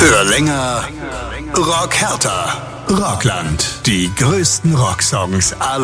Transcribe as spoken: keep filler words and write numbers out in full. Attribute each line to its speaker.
Speaker 1: Hör länger, rock härter. Rockland. Die größten Rocksongs aller